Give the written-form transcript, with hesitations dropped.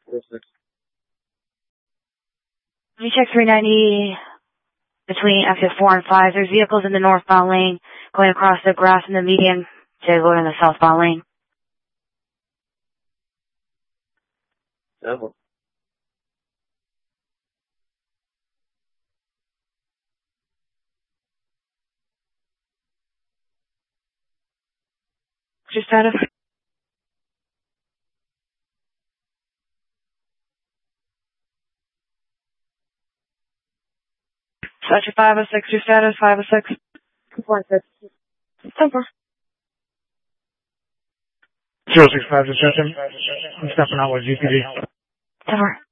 Let me check 390 between exit 4 and 5. There's vehicles in the northbound lane going across the grass in the median to go in the southbound lane. Several. What's your status? Section 506, your status, 506. 406. 10-4. 065 to Session. I'm stepping out with GPD. 10-4.